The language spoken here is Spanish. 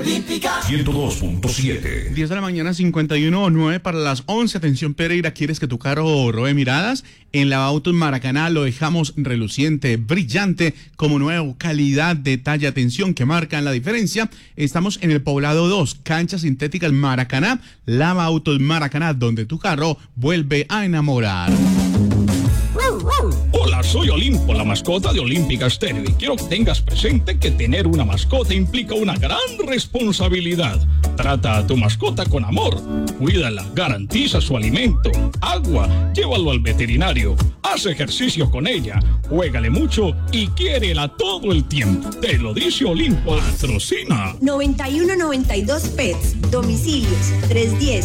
Olímpica 102.7. 10 de la mañana, 51:09 para las 11. Atención, Pereira, ¿quieres que tu carro robe miradas? En Lavautos Maracaná lo dejamos reluciente, brillante, como nuevo, calidad, detalle, atención que marcan la diferencia. Estamos en el Poblado 2, Canchas Sintéticas Maracaná, Lavautos Maracaná, donde tu carro vuelve a enamorar. Hola, soy Olimpo, la mascota de Olímpica Estéreo, y quiero que tengas presente que tener una mascota implica una gran responsabilidad. Trata a tu mascota con amor, cuídala, garantiza su alimento, agua, llévalo al veterinario, haz ejercicio con ella, juégale mucho y quiérela todo el tiempo. Te lo dice Olimpo, patrocina. 9192 Pets, domicilios 310